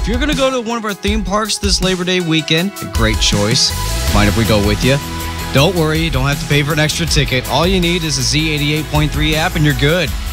if you're going to go to one of our theme parks this Labor Day weekend, a great choice. Mind if we go with you? Don't worry, you don't have to pay for an extra ticket. All you need is a Z88.3 app and you're good.